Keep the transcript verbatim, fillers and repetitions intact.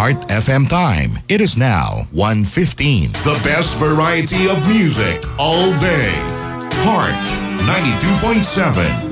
Heart F M time. It is now one fifteen. The best variety of music all day. Heart ninety-two point seven.